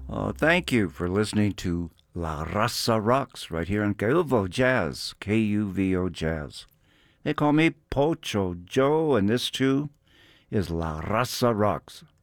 Thank you for listening to La Raza Rocks right here on Kuvo Jazz, Kuvo Jazz. They call me Pocho Joe, and this too is La Raza Rocks.